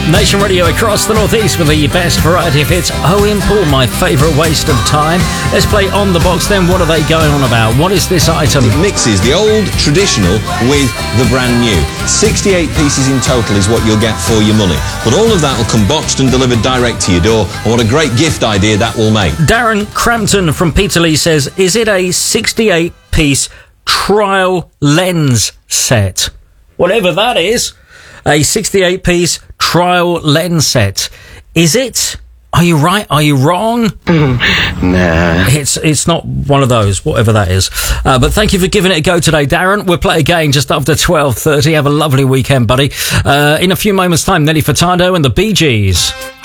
Nation Radio across the northeast with the best variety of hits. Owen Paul, my favourite waste of time. Let's play On The Box then. What are they going on about? What is this item? It mixes the old traditional with the brand new. 68 pieces in total is what you'll get for your money. But all of that will come boxed and delivered direct to your door. And what a great gift idea that will make. Darren Crampton from Peterlee says, is it a 68-piece trial lens set? Whatever that is. A 68-piece trial lens set. Is it? Are you right? Are you wrong? Nah. It's not one of those, whatever that is. But thank you for giving it a go today, Darren. We'll play again just after 12:30. Have a lovely weekend, buddy. In a few moments' time, Nelly Furtado and the Bee Gees.